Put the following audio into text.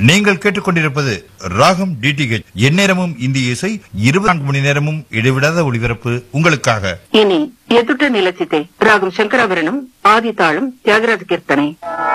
நீங்கள் கேட்டுக்கொண்டிருப்பது ராகம் டிடிஹெச். எந்நேரமும் இந்திய இசை, 24 மணி நேரமும் இடைவிடாத ஒளிபரப்பு உங்களுக்காக. இனி எதுட்ட நிலச்சித்தை ராகம் சங்கராபரணம், ஆதி தாளம், தியாகராஜ கீர்த்தனை.